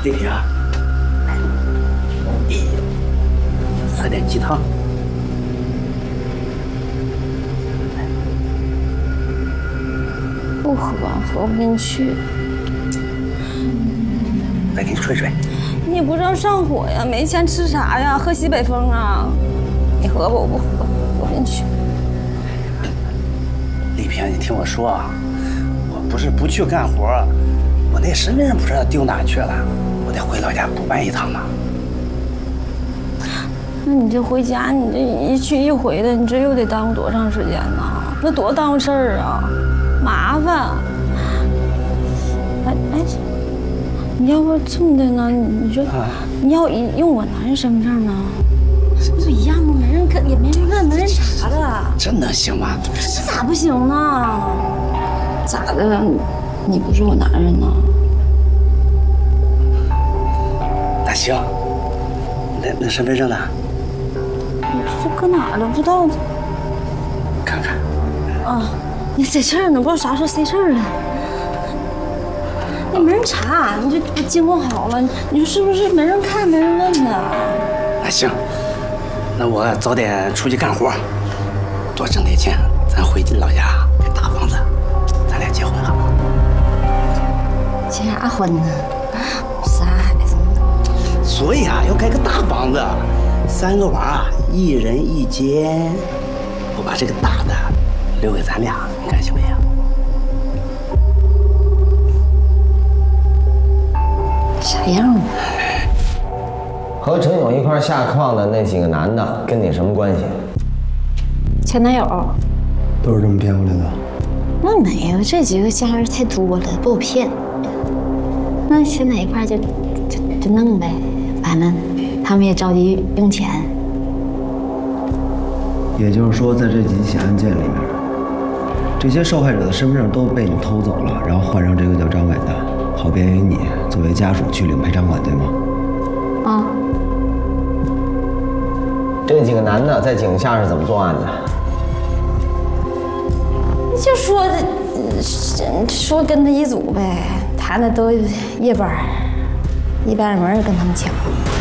丽萍啊，喝点鸡汤。 不喝，喝不进去。 再给你吹吹。 你不让上火呀？没钱吃啥呀？喝西北风啊？你喝吧，我不喝，喝不进去。 丽萍，你听我说啊，我不是不去干活，我那身份证不知道丢哪去了，我得回老家补办一趟嘛。 那你这回家，你这一去一回的，你这又得耽误多长时间呢？那多耽误事儿啊，麻烦。哎，你要不这么的呢？你说你要用我男人身份证呢？那不一样吗？没人看，也没人问，没人查的。 真能行吗？ 这咋不行呢？咋的？你不是我男人呢？ 那行，那身份证呢？ 这搁哪儿了？不知道。 看看。 啊，你在这儿呢，不知道啥时候塞这儿了。也没人查，你这监控好了，你说是不是？没人看，没人问呢。 那行，那我早点出去干活，多挣点钱，咱回老家盖大房子，咱俩结婚好不好？ 结啥婚呢？仨孩子。 所以啊，要盖个大房子，3个娃，1人1间。我把这个大的留给咱俩，你看行不行？ 啥样啊？ 和陈勇一块下矿的那几个男的跟你什么关系？ 前男友。 都是这么骗过来的？ 那没有，这几个家人太多了，被我骗。那现在一块就弄呗，完了，他们也着急用钱。 也就是说，在这几起案件里面，这些受害者的身份证都被你偷走了，然后换成这个叫张伟的，好便于你作为家属去领赔偿款，对吗？ 啊。 这几个男的在井下是怎么作案的？ 就说跟他一组呗，他那都夜班，一般人没人跟他们抢。